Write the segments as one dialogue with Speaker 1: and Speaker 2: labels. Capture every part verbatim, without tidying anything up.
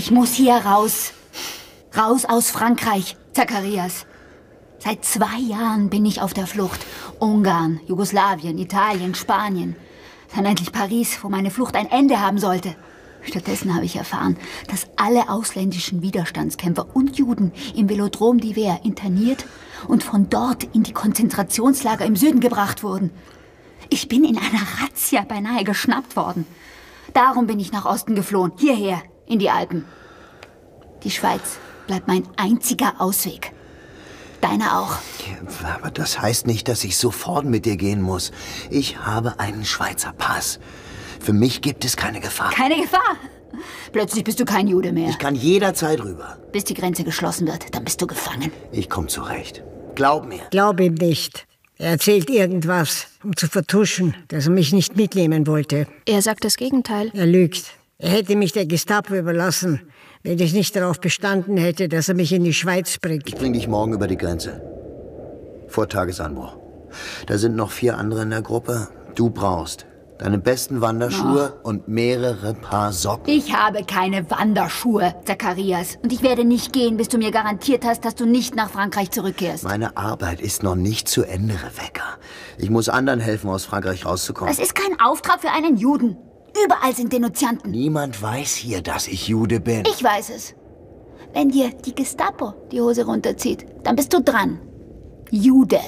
Speaker 1: Ich muss hier raus. Raus aus Frankreich, Zacharias. Seit zwei Jahren bin ich auf der Flucht. Ungarn, Jugoslawien, Italien, Spanien. Dann endlich Paris, wo meine Flucht ein Ende haben sollte. Stattdessen habe ich erfahren, dass alle ausländischen Widerstandskämpfer und Juden im Velodrom d'Hiver interniert und von dort in die Konzentrationslager im Süden gebracht wurden. Ich bin in einer Razzia beinahe geschnappt worden. Darum bin ich nach Osten geflohen, hierher, in die Alpen. Die Schweiz bleibt mein einziger Ausweg. Deiner auch.
Speaker 2: Aber das heißt nicht, dass ich sofort mit dir gehen muss. Ich habe einen Schweizer Pass. Für mich gibt es keine Gefahr.
Speaker 1: Keine Gefahr? Plötzlich bist du kein Jude mehr.
Speaker 2: Ich kann jederzeit rüber.
Speaker 1: Bis die Grenze geschlossen wird, dann bist du gefangen.
Speaker 2: Ich komme zurecht. Glaub mir.
Speaker 3: Glaub ihm nicht. Er erzählt irgendwas, um zu vertuschen, dass er mich nicht mitnehmen wollte.
Speaker 4: Er sagt das Gegenteil.
Speaker 3: Er lügt. Er hätte mich der Gestapo überlassen, wenn ich nicht darauf bestanden hätte, dass er mich in die Schweiz bringt.
Speaker 2: Ich bring dich morgen über die Grenze. Vor Tagesanbruch. Da sind noch vier andere in der Gruppe. Du brauchst deine besten Wanderschuhe oh. und mehrere Paar Socken.
Speaker 1: Ich habe keine Wanderschuhe, Zacharias. Und ich werde nicht gehen, bis du mir garantiert hast, dass du nicht nach Frankreich zurückkehrst.
Speaker 2: Meine Arbeit ist noch nicht zu Ende, Rebecca. Ich muss anderen helfen, aus Frankreich rauszukommen.
Speaker 1: Das ist kein Auftrag für einen Juden. Überall sind Denunzianten.
Speaker 2: Niemand weiß hier, dass ich Jude bin.
Speaker 1: Ich weiß es. Wenn dir die Gestapo die Hose runterzieht, dann bist du dran. Jude.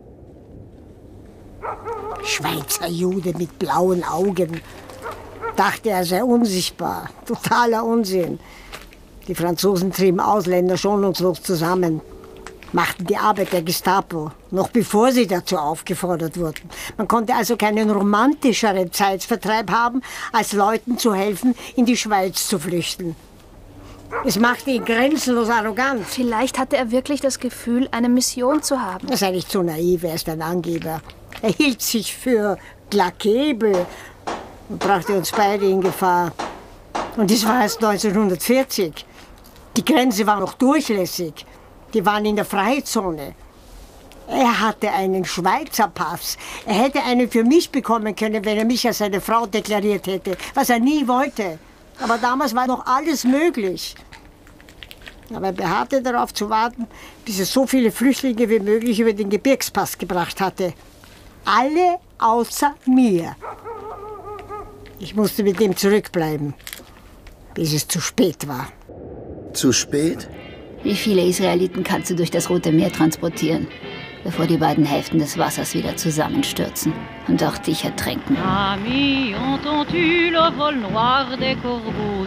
Speaker 3: Schweizer Jude mit blauen Augen. Dachte, er sei unsichtbar. Totaler Unsinn. Die Franzosen trieben Ausländer schonungslos zusammen. Machten die Arbeit der Gestapo, noch bevor sie dazu aufgefordert wurden. Man konnte also keinen romantischeren Zeitvertreib haben, als Leuten zu helfen, in die Schweiz zu flüchten. Es machte ihn grenzenlos arrogant.
Speaker 4: Vielleicht hatte er wirklich das Gefühl, eine Mission zu haben.
Speaker 3: Das sei nicht zu naiv, er ist ein Angeber. Er hielt sich für Glakebel und brachte uns beide in Gefahr. Und das war erst neunzehnhundertvierzig. Die Grenze war noch durchlässig. Die waren in der Freizone. Er hatte einen Schweizer Pass. Er hätte einen für mich bekommen können, wenn er mich als seine Frau deklariert hätte, was er nie wollte. Aber damals war noch alles möglich. Aber er beharrte darauf zu warten, bis er so viele Flüchtlinge wie möglich über den Gebirgspass gebracht hatte. Alle außer mir. Ich musste mit ihm zurückbleiben, bis es zu spät war.
Speaker 2: Zu spät?
Speaker 1: Wie viele Israeliten kannst du durch das Rote Meer transportieren, bevor die beiden Hälften des Wassers wieder zusammenstürzen und auch dich ertränken?
Speaker 5: Amis, entends-tu le vol noir des corbeaux